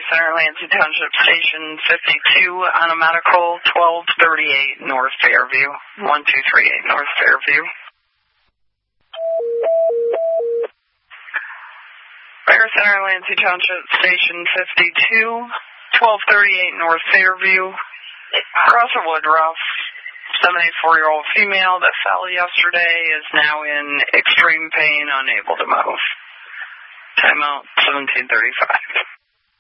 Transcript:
Center, Lansing Township Station 52 on a medical 1238 North Fairview, 1238 North Fairview. Fire Center, Lansing Township Station 52, 1238 North Fairview. Across a Woodruff, 74-year-old female that fell yesterday is now in extreme pain, unable to move. Timeout 1735.